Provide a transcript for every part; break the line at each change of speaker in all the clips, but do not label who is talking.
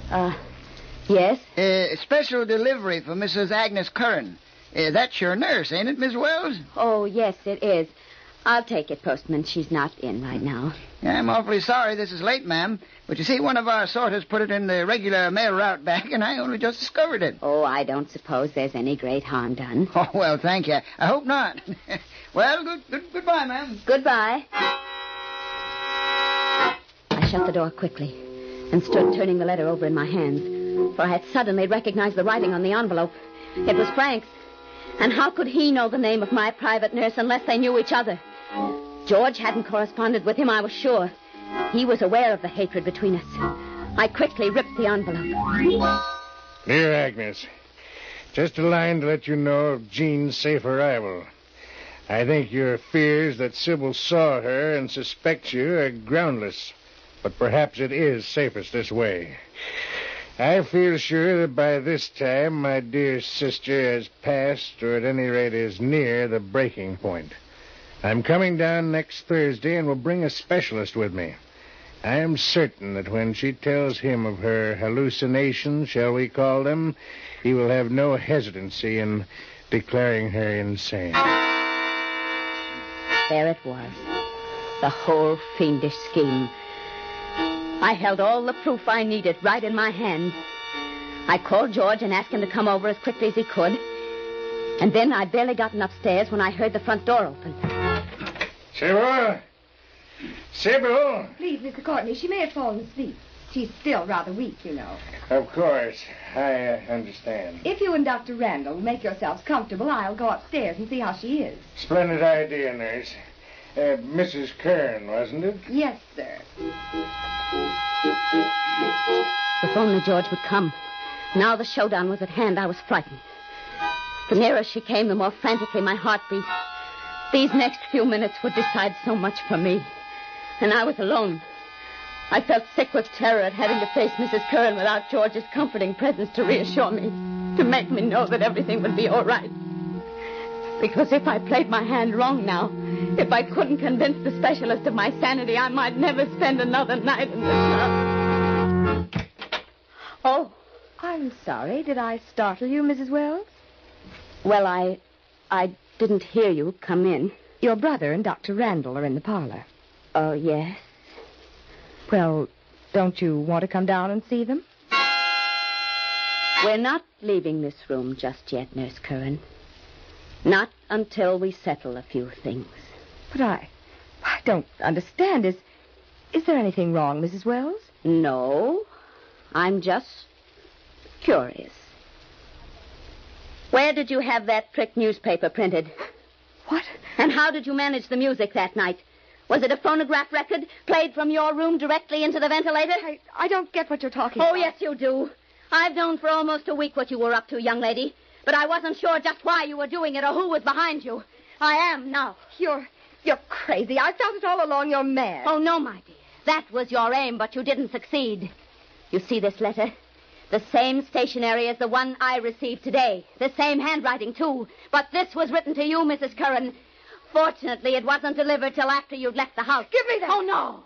Yes?
Special delivery for Mrs. Agnes Curran. That's your nurse, ain't it, Miss Wells?
Oh, yes, it is. I'll take it, Postman. She's not in right now.
I'm awfully sorry this is late, ma'am. But you see, one of our sorters put it in the regular mail route bag, and I only just discovered it.
Oh, I don't suppose there's any great harm done.
Oh, well, thank you. I hope not. Well, goodbye, ma'am.
Goodbye. I shut the door quickly and stood turning the letter over in my hands, for I had suddenly recognized the writing on the envelope. It was Frank's. And how could he know the name of my private nurse unless they knew each other? George hadn't corresponded with him, I was sure. He was aware of the hatred between us. I quickly ripped the envelope.
Dear Agnes, just a line to let you know of Jean's safe arrival. I think your fears that Sybil saw her and suspects you are groundless, but perhaps it is safest this way. I feel sure that by this time my dear sister has passed, or at any rate is near, the breaking point. I'm coming down next Thursday and will bring a specialist with me. I am certain that when she tells him of her hallucinations, shall we call them, he will have no hesitancy in declaring her insane.
There it was. The whole fiendish scheme. I held all the proof I needed right in my hand. I called George and asked him to come over as quickly as he could. And then I'd barely gotten upstairs when I heard the front door open.
Sybil? Sybil?
Please, Mr. Courtney, she may have fallen asleep. She's still rather weak, you know.
Of course. I understand.
If you and Dr. Randall make yourselves comfortable, I'll go upstairs and see how she is.
Splendid idea, nurse. Mrs. Kern, wasn't it?
Yes, sir.
If only George would come. Now the showdown was at hand, I was frightened. The nearer she came, the more frantically my heart beat. These next few minutes would decide so much for me. And I was alone. I felt sick with terror at having to face Mrs. Curran without George's comforting presence to reassure me, to make me know that everything would be all right. Because if I played my hand wrong now, if I couldn't convince the specialist of my sanity, I might never spend another night in this house. Oh.
I'm sorry. Did I startle you, Mrs. Wells?
Well, I didn't hear you come in.
Your brother and Dr. Randall are in the parlor.
Oh, yes?
Well, don't you want to come down and see them?
We're not leaving this room just yet, Nurse Curran. Not until we settle a few things.
But I don't understand. Is there anything wrong, Mrs. Wells?
No. I'm just curious. Where did you have that trick newspaper printed?
What?
And how did you manage the music that night? Was it a phonograph record played from your room directly into the ventilator?
I don't get what you're talking about.
Oh, yes, you do. I've known for almost a week what you were up to, young lady. But I wasn't sure just why you were doing it or who was behind you. I am now.
You're crazy. I felt it all along. You're mad.
Oh, no, my dear. That was your aim, but you didn't succeed. You see this letter? The same stationery as the one I received today. The same handwriting, too. But this was written to you, Mrs. Curran. Fortunately, it wasn't delivered till after you'd left the house.
Give me that.
Oh, no.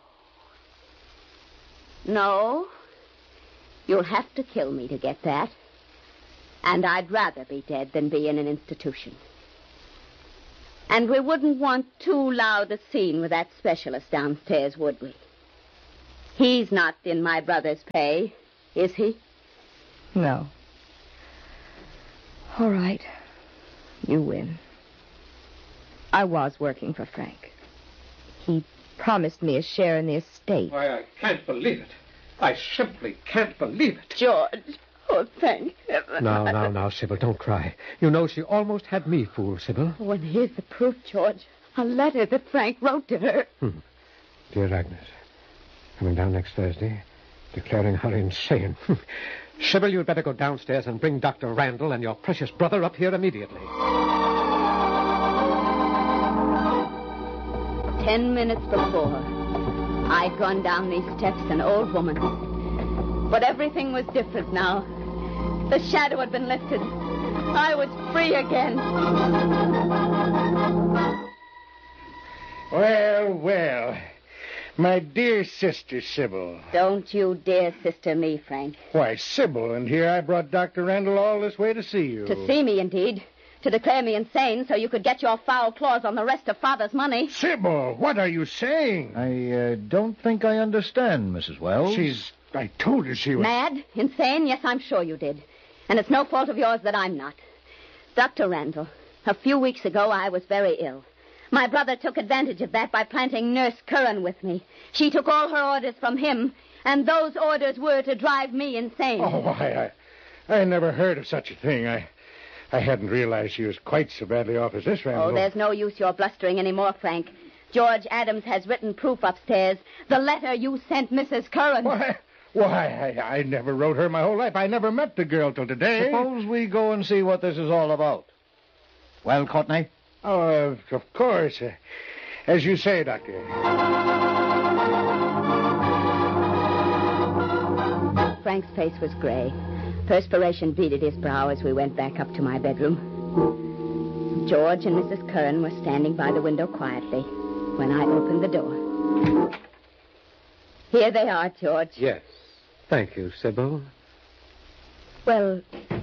No. You'll have to kill me to get that. And I'd rather be dead than be in an institution. And we wouldn't want too loud a scene with that specialist downstairs, would we? He's not in my brother's pay, is he?
No. All right. You win. I was working for Frank. He promised me a share in the estate.
Why, I can't believe it. I simply can't believe it.
George. Oh, thank heaven.
Now, Sybil, don't cry. You know she almost had me fooled, Sybil.
Oh, and here's the proof, George. A letter that Frank wrote to her.
Dear Agnes, coming down next Thursday, declaring her insane. Sybil, you'd better go downstairs and bring Dr. Randall and your precious brother up here immediately.
10 minutes before, I'd gone down these steps an old woman. But everything was different now. The shadow had been lifted. I was free again.
Well. My dear sister, Sybil.
Don't you dare sister me, Frank.
Why, Sybil, and here I brought Dr. Randall all this way to see you.
To see me, indeed. To declare me insane so you could get your foul claws on the rest of Father's money.
Sybil, what are you saying?
I don't think I understand, Mrs. Wells.
I told her she was...
Mad? Insane? Yes, I'm sure you did. And it's no fault of yours that I'm not. Dr. Randall, a few weeks ago I was very ill. My brother took advantage of that by planting Nurse Curran with me. She took all her orders from him, and those orders were to drive me insane.
Oh, why, I never heard of such a thing. I hadn't realized she was quite so badly off as this, Randall.
Oh, there's no use your blustering anymore, Frank. George Adams has written proof upstairs. The letter you sent Mrs. Curran.
Why, I never wrote her my whole life. I never met the girl till today.
Suppose we go and see what this is all about. Well, Courtney?
Oh, of course. As you say, Doctor.
Frank's face was gray. Perspiration beaded his brow as we went back up to my bedroom. George and Mrs. Curran were standing by the window quietly when I opened the door. Here they are, George.
Yes. Thank you, Sybil.
Well,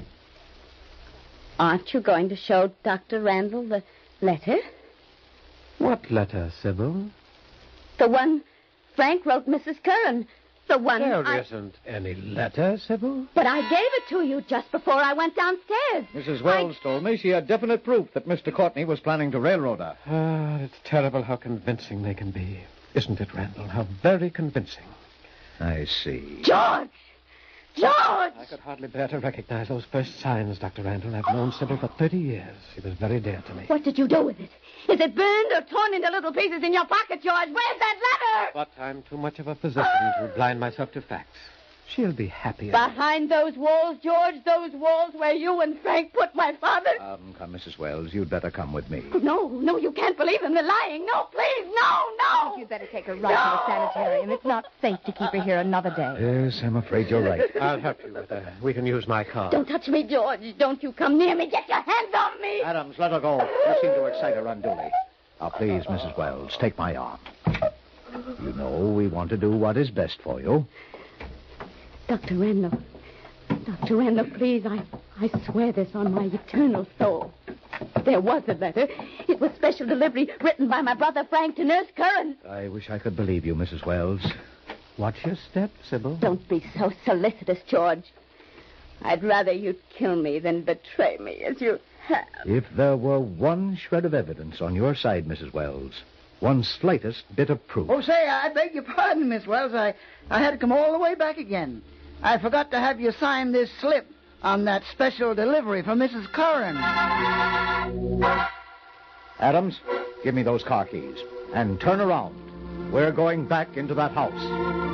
aren't you going to show Dr. Randall the letter?
What letter, Sybil?
The one Frank wrote Mrs. Curran. The one
There isn't any letter, Sybil.
But I gave it to you just before I went downstairs.
Mrs. Wells told me she had definite proof that Mr. Courtney was planning to railroad her.
It's terrible how convincing they can be. Isn't it, Randall? How very convincing.
I see.
George! George!
I could hardly bear to recognize those first signs, Dr. Randall. I've known Sybil for 30 years. She was very dear to me.
What did you do with it? Is it burned or torn into little pieces in your pocket, George? Where's that letter?
But I'm too much of a physician to blind myself to facts. She'll be happier.
Behind those walls, George, those walls where you and Frank put my father.
Come, Mrs. Wells. You'd better come with me.
No, you can't believe them. They're lying. No, please, no.
You'd better take her right to the sanitarium. It's not safe to keep her here another day.
Yes, I'm afraid you're right.
I'll help you with her. We can use my car.
Don't touch me, George. Don't you come near me. Get your hands off me.
Adams, let her go. You seem to excite her unduly. Now, please, Mrs. Wells, take my arm. You know we want to do what is best for you.
Dr. Randall, please, I swear this on my eternal soul. There was a letter. It was special delivery written by my brother Frank to Nurse Curran.
I wish I could believe you, Mrs. Wells.
Watch your step, Sybil.
Don't be so solicitous, George. I'd rather you'd kill me than betray me as you have.
If there were one shred of evidence on your side, Mrs. Wells, one slightest bit of proof.
Oh, say, I beg your pardon, Miss Wells. I had to come all the way back again. I forgot to have you sign this slip on that special delivery for Mrs. Curran.
Adams, give me those car keys. And turn around. We're going back into that house.